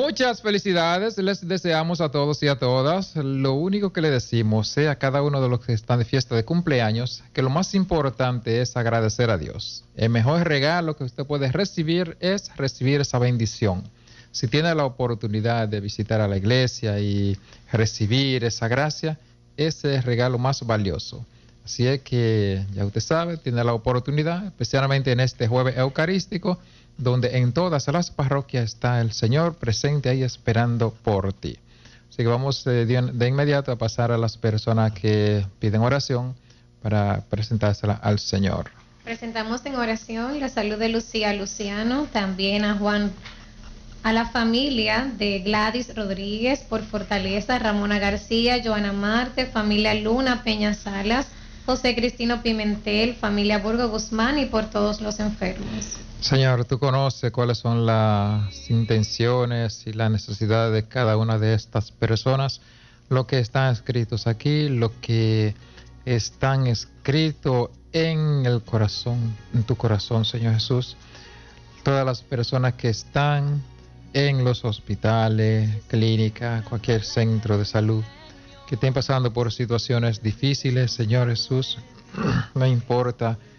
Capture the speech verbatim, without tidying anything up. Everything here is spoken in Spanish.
Muchas felicidades les deseamos a todos y a todas. Lo único que le decimos eh, a cada uno de los que están de fiesta de cumpleaños, que lo más importante es agradecer a Dios. El mejor regalo que usted puede recibir es recibir esa bendición. Si tiene la oportunidad de visitar a la iglesia y recibir esa gracia, ese es el regalo más valioso. Así es que, ya usted sabe, tiene la oportunidad, especialmente en este jueves eucarístico, donde en todas las parroquias está el Señor presente ahí esperando por ti. Así que vamos eh, de, de inmediato a pasar a las personas que piden oración para presentársela al Señor. Presentamos en oración la salud de Lucía Luciano, también a Juan, a la familia de Gladys Rodríguez por Fortaleza, Ramona García, Joana Marte, familia Luna Peña Salas, José Cristino Pimentel, familia Burgo Guzmán y por todos los enfermos. Señor, tú conoces cuáles son las intenciones y las necesidades de cada una de estas personas, lo que están escritos aquí, lo que están escritos en el corazón, en tu corazón, Señor Jesús. Todas las personas que están en los hospitales, clínicas, cualquier centro de salud, que estén pasando por situaciones difíciles, Señor Jesús, no importa